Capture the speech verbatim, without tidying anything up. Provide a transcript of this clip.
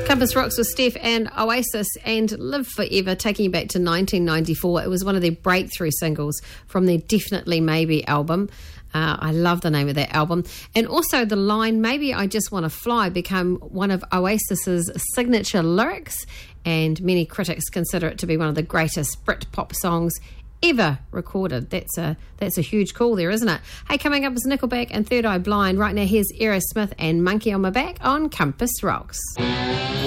Compass Rocks with Steph and Oasis, and Live Forever, taking you back to nineteen ninety-four. It was one of their breakthrough singles from their Definitely Maybe album. Uh, I love the name of that album. And also the line, Maybe I Just Want to Fly, became one of Oasis's signature lyrics, and many critics consider it to be one of the greatest Brit-pop songs ever recorded. That's a that's a huge call there, isn't it? Hey, coming up is Nickelback and Third Eye Blind. Right now, here's Aerosmith and Monkey on My Back on Compass Rocks.